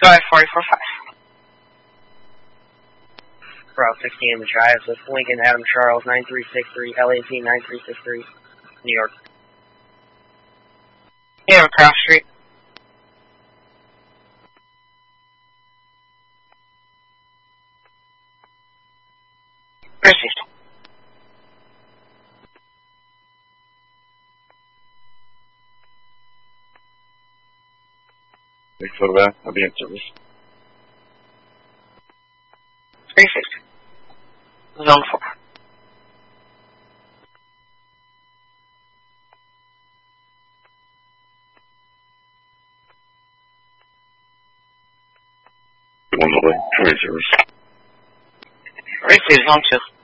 Drive 445. Bravo 16 in the drive with Lincoln Adam Charles 9363, LAZ 9363, New York. Yeah, across street. Received. Big photograph, I'll be in service. Received. Zone 4. On the way, 20 service. Received, Zone 2.